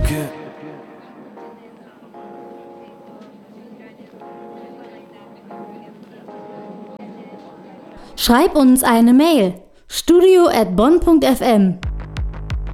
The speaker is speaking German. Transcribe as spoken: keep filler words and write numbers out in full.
Okay. Schreib uns eine Mail: studio at bonn punkt f m.